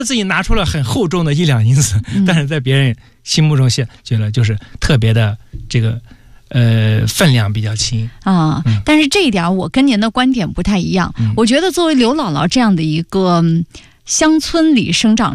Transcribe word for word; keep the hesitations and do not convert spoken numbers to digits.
自己拿出了很厚重的一两银子， 嗯、 但是在别人心目中觉得就是特别的这个呃分量比较轻啊、嗯。但是这一点我跟您的观点不太一样。嗯、我觉得作为刘姥姥这样的一个乡村里生长